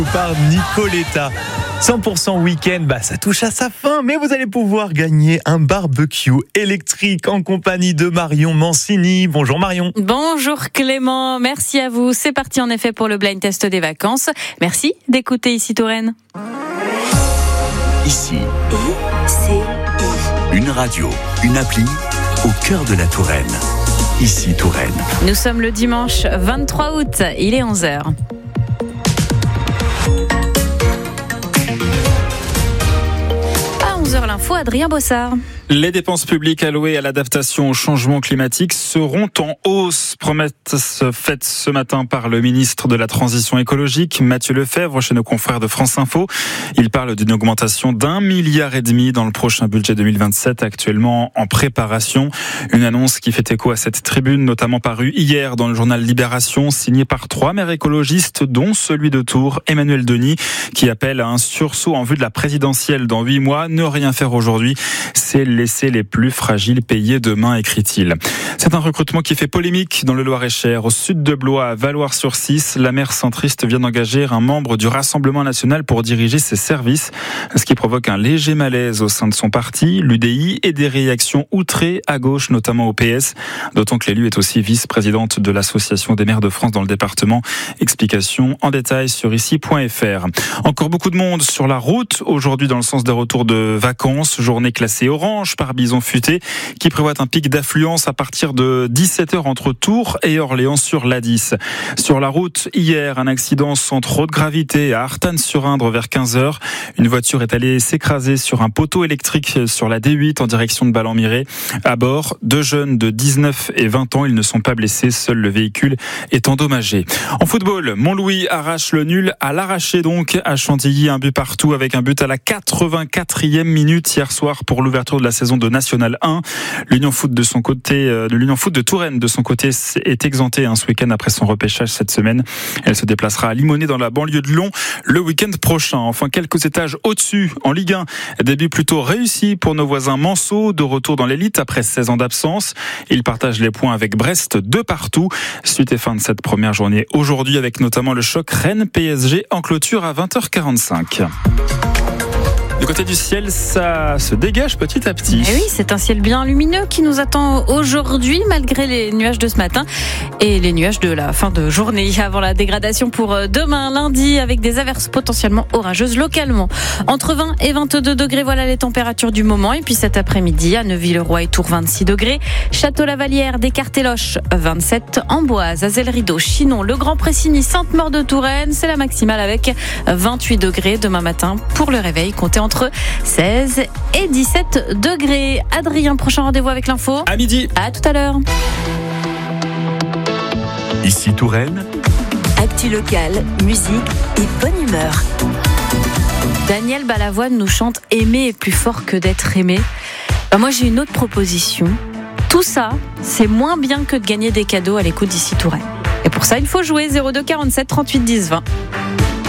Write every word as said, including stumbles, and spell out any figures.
Par Nicoletta. cent pour cent week-end, bah ça touche à sa fin, mais vous allez pouvoir gagner un barbecue électrique en compagnie de Marion Mancini. Bonjour Marion. Bonjour Clément, merci à vous. C'est parti en effet pour le blind test des vacances. Merci d'écouter Ici Touraine. Ici, I-C-I. Une radio, une appli au cœur de la Touraine. Ici Touraine. Nous sommes le dimanche vingt-trois août, il est onze heures. onze heures l'info, Adrien Bossard. Les dépenses publiques allouées à l'adaptation au changement climatique seront en hausse. Promesse faite ce matin par le ministre de la Transition écologique, Mathieu Lefèvre, chez nos confrères de France Info. Il parle d'une augmentation d'un milliard et demi dans le prochain budget deux mille vingt-sept, actuellement en préparation. Une annonce qui fait écho à cette tribune, notamment parue hier dans le journal Libération, signée par trois maires écologistes, dont celui de Tours, Emmanuel Denis, qui appelle à un sursaut en vue de la présidentielle dans huit mois. Ne rien faire aujourd'hui, c'est laisser les plus fragiles payer demain, écrit-il. C'est un recrutement qui fait polémique dans le Loir-et-Cher. Au sud de Blois, à Valloires-sur-Cisse, la maire centriste vient d'engager un membre du Rassemblement national pour diriger ses services, ce qui provoque un léger malaise au sein de son parti, l'U D I, et des réactions outrées à gauche, notamment au P S. D'autant que l'élu est aussi vice-présidente de l'Association des maires de France dans le département. Explication en détail sur ici point f r. Encore beaucoup de monde sur la route aujourd'hui dans le sens des retours de vacances. Journée classée orange par Bison Futé, qui prévoit un pic d'affluence à partir de dix-sept heures entre Tours et Orléans sur l'A dix. Sur la route, hier, un accident sans trop de gravité à Artanne-sur-Indre vers quinze heures. Une voiture est allée s'écraser sur un poteau électrique sur la D huit en direction de Ballon-Miré. À bord, deux jeunes de dix-neuf et vingt ans. Ils ne sont pas blessés, seul le véhicule est endommagé. En football, Montlouis arrache le nul à l'arraché donc à Chantilly, un but partout avec un but à la quatre-vingt-quatrième minute hier soir pour l'ouverture de la saison de National un. L'Union Foot de son côté, euh, l'Union Foot de Touraine de son côté est exemptée hein, ce week-end après son repêchage cette semaine. Elle se déplacera à Limonest dans la banlieue de Lyon le week-end prochain. Enfin, quelques étages au-dessus en Ligue un. Début plutôt réussi pour nos voisins Manceau, de retour dans l'élite après seize ans d'absence. Ils partagent les points avec Brest de partout. Suite et fin de cette première journée aujourd'hui avec notamment le choc Rennes-P S G en clôture à vingt heures quarante-cinq. Du côté du ciel, ça se dégage petit à petit. Et oui, c'est un ciel bien lumineux qui nous attend aujourd'hui, malgré les nuages de ce matin et les nuages de la fin de journée, avant la dégradation pour demain, lundi, avec des averses potentiellement orageuses localement. Entre vingt et vingt-deux degrés, voilà les températures du moment. Et puis cet après-midi, à Neuville-le-Roi et Tours, vingt-six degrés. Château-Lavalière, Descartes-et-Loches, vingt-sept. Amboise, Azel-Rideau, Chinon, Le Grand-Pressigny, Sainte-Maure-de-Touraine. C'est la maximale avec vingt-huit degrés demain matin. Pour le réveil, comptez entre entre seize et dix-sept degrés. Adrien, prochain rendez-vous avec l'info. À midi. À tout à l'heure. Ici Touraine. Actu locale, musique et bonne humeur. Daniel Balavoine nous chante « Aimer est plus fort que d'être aimé ». Ben moi, j'ai une autre proposition. Tout ça, c'est moins bien que de gagner des cadeaux à l'écoute d'Ici Touraine. Et pour ça, il faut jouer zéro deux quarante-sept trente-huit dix vingt.